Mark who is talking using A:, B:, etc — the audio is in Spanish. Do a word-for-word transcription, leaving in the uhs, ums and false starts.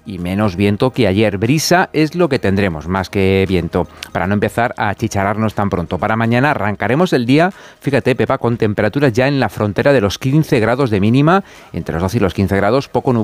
A: y menos viento que ayer. Brisa es lo que tendremos, más que viento, para no empezar a achichararnos tan pronto. Para mañana arrancaremos el día, fíjate, Pepa, con temperaturas ya en la frontera de los quince grados de mínima, entre los doce y los quince grados, poco nuboso